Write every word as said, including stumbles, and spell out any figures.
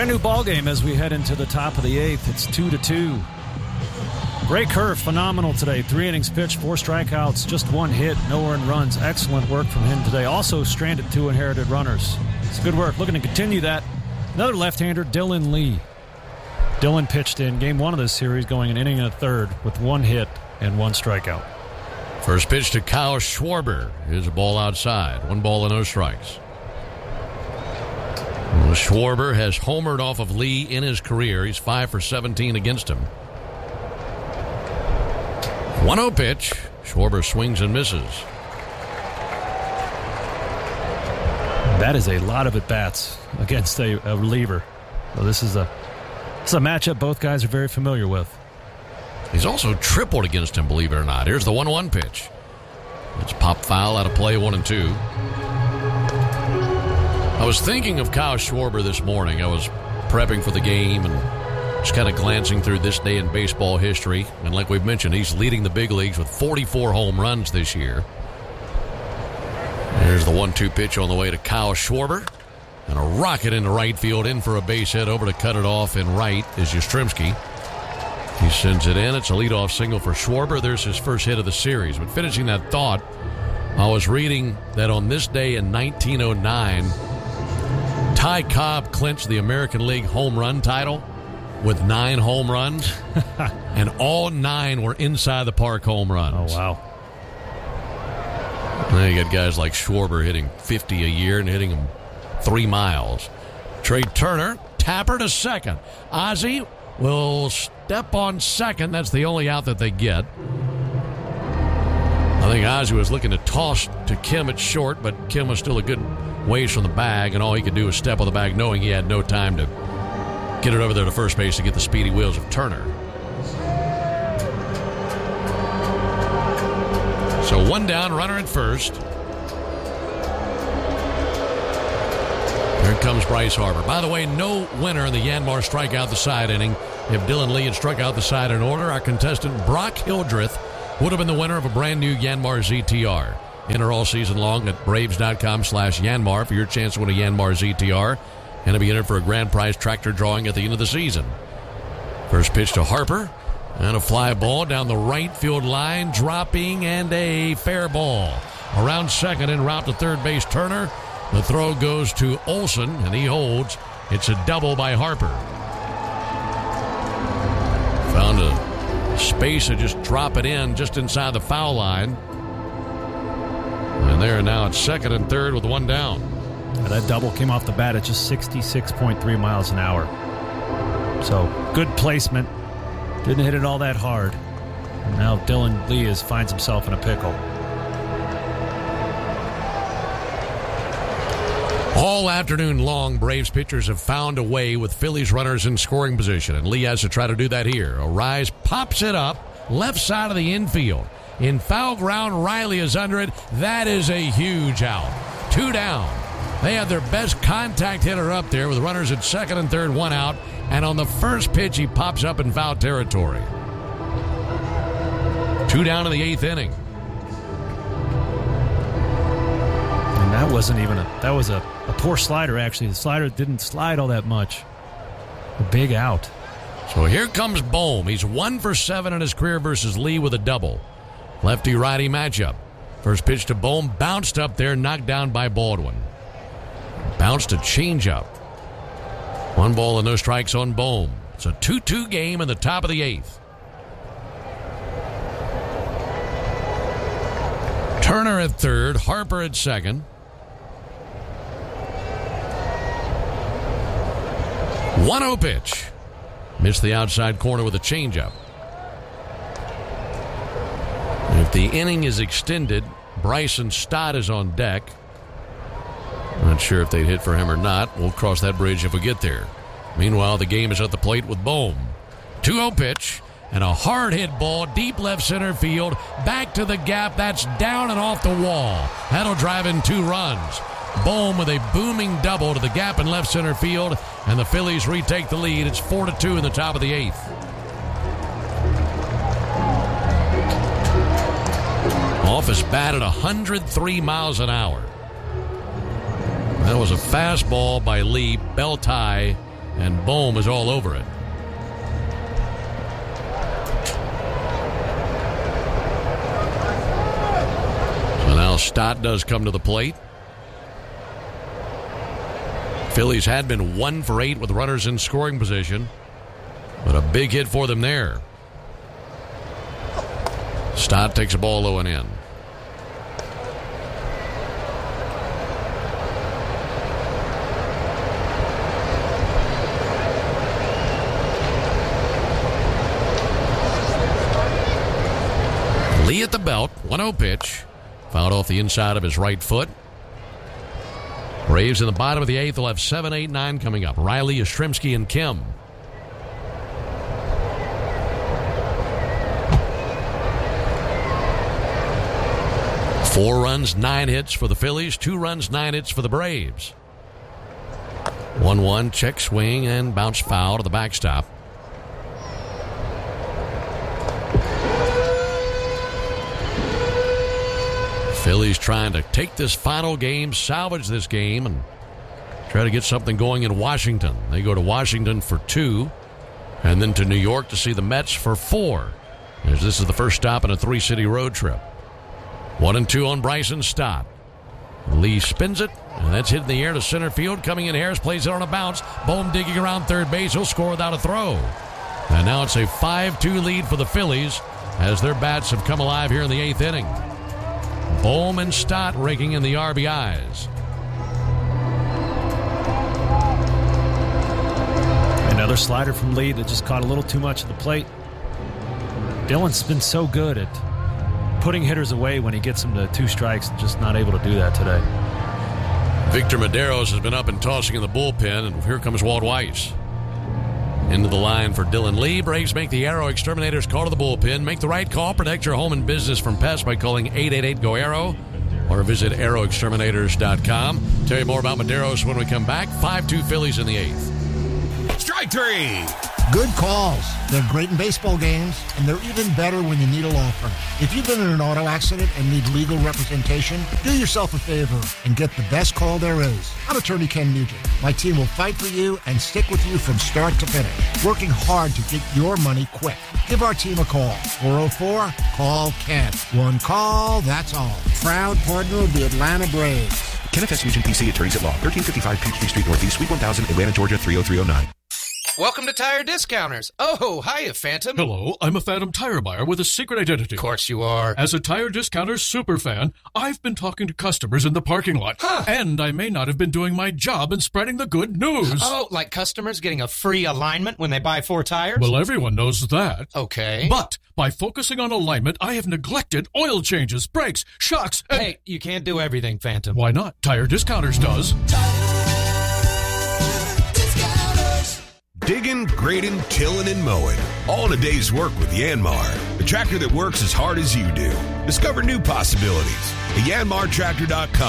Brand new ball game as we head into the top of the eighth. It's two to two. Ray Kerr, phenomenal today. Three innings pitched, four strikeouts, just one hit, no earned runs. Excellent work from him today. Also stranded two inherited runners. It's good work. Looking to continue that. Another left-hander, Dylan Lee. Dylan pitched in game one of this series, going an inning and a third with one hit and one strikeout. First pitch to Kyle Schwarber is a ball outside. One ball and no strikes. Well, Schwarber has homered off of Lee in his career. He's five for seventeen against him. one oh pitch. Schwarber swings and misses. That is a lot of at-bats against a, a reliever. So this is a this is a matchup both guys are very familiar with. He's also tripled against him, believe it or not. Here's the one one pitch. It's pop foul out of play, one and two. I was thinking of Kyle Schwarber this morning. I was prepping for the game and just kind of glancing through this day in baseball history. And like we've mentioned, he's leading the big leagues with forty-four home runs this year. There's the one two pitch on the way to Kyle Schwarber. And a rocket into right field, in for a base hit. Over to cut it off in right is Yastrzemski. He sends it in. It's a leadoff single for Schwarber. There's his first hit of the series. But finishing that thought, I was reading that on this day in nineteen oh nine, Ty Cobb clinched the American League home run title with nine home runs, and all nine were inside the park home runs. Oh, wow. Now you got guys like Schwarber hitting fifty a year and hitting them three miles. Trey Turner, tapper to second. Ozzie will step on second. That's the only out that they get. I think Ozzie was looking to toss to Kim at short, but Kim was still a good ways from the bag, and all he could do was step on the bag knowing he had no time to get it over there to first base to get the speedy wheels of Turner. So one down, runner at first. Here comes Bryce Harper. By the way, no winner in the Yanmar strikeout the side inning. If Dylan Lee had struck out the side in order, our contestant Brock Hildreth would have been the winner of a brand new Yanmar Z T R. Enter all season long at braves.com slash Yanmar for your chance to win a Yanmar Z T R and to be entered for a grand prize tractor drawing at the end of the season. First pitch to Harper, and a fly ball down the right field line, dropping, and a fair ball. Around second, en route to third base, Turner. The throw goes to Olson, and he holds. It's a double by Harper. Found a space to just drop it in just inside the foul line. And they're now at second and third with one down. And that double came off the bat at just sixty-six point three miles an hour. So, good placement. Didn't hit it all that hard. And now Dylan Lee is, finds himself in a pickle. All afternoon long, Braves pitchers have found a way with Phillies runners in scoring position, and Lee has to try to do that here. Arise pops it up, left side of the infield. In foul ground, Riley is under it. That is a huge out. Two down. They have their best contact hitter up there with runners at second and third, one out. And on the first pitch, he pops up in foul territory. Two down in the eighth inning. And that wasn't even a, that was a, a poor slider, actually. The slider didn't slide all that much. A big out. So here comes Bohm. He's one for seven in his career versus Lee with a double. Lefty-righty matchup. First pitch to Bohm, bounced up there, knocked down by Baldwin. Bounced a changeup. One ball and no strikes on Bohm. It's a two two game in the top of the eighth. Turner at third, Harper at second. one oh pitch. Missed the outside corner with a changeup. If the inning is extended, Bryson Stott is on deck. Not sure if they'd hit for him or not. We'll cross that bridge if we get there. Meanwhile, the game is at the plate with Bohm. two oh pitch, and a hard hit ball deep left center field. Back to the gap. That's down and off the wall. That'll drive in two runs. Bohm with a booming double to the gap in left center field, and the Phillies retake the lead. It's four to two in the top of the eighth. Off his bat at one hundred three miles an hour. That was a fastball by Lee, belt high, and Bohm is all over it. So now Stott does come to the plate. Phillies had been one for eight with runners in scoring position, but a big hit for them there. Stott takes a ball low and in. Lee at the belt, one oh pitch. Fouled off the inside of his right foot. Braves in the bottom of the eighth will have seven, eight, nine coming up. Riley, Yastrzemski, and Kim. Four runs, nine hits for the Phillies. Two runs, nine hits for the Braves. one one, check swing, and bounce foul to the backstop. Phillies trying to take this final game, salvage this game, and try to get something going in Washington. They go to Washington for two, and then to New York to see the Mets for four, as this is the first stop in a three-city road trip. One and two on Bryson Stott. Lee spins it, and that's hit in the air to center field. Coming in, Harris plays it on a bounce. Bohm digging around third base. He'll score without a throw. And now it's a five two lead for the Phillies as their bats have come alive here in the eighth inning. Bohm and Stott raking in the R B Is. Another slider from Lee that just caught a little too much of the plate. Dillon's been so good at putting hitters away when he gets them to two strikes, just not able to do that today. Victor Medeiros has been up and tossing in the bullpen, and here comes Walt Weiss. Into the line for Dylan Lee. Braves make the Arrow Exterminators call to the bullpen. Make the right call. Protect your home and business from pests by calling eight eight eight, G O, ARROW or visit arrow exterminators dot com. Tell you more about Medeiros when we come back. five two Phillies in the eighth. Strike three. Good calls. They're great in baseball games, and they're even better when you need a law firm. If you've been in an auto accident and need legal representation, do yourself a favor and get the best call there is. I'm attorney Ken Nugent. My team will fight for you and stick with you from start to finish, working hard to get your money quick. Give our team a call. four oh four, call Ken. One call, that's all. Proud partner of the Atlanta Braves. Kenneth S. Nugent, P C, Attorneys at Law, thirteen fifty-five Peachtree Street Northeast, Suite one thousand, Atlanta, Georgia, three oh three oh nine. Welcome to Tire Discounters. Oh, hiya, Phantom. Hello, I'm a Phantom tire buyer with a secret identity. Of course you are. As a Tire Discounters superfan, I've been talking to customers in the parking lot. Huh. And I may not have been doing my job in spreading the good news. Oh, like customers getting a free alignment when they buy four tires? Well, everyone knows that. Okay. But by focusing on alignment, I have neglected oil changes, brakes, shocks, and... Hey, you can't do everything, Phantom. Why not? Tire Discounters does. Digging, grading, tilling, and mowing. All in a day's work with Yanmar, the tractor that works as hard as you do. Discover new possibilities at yanmar tractor dot com.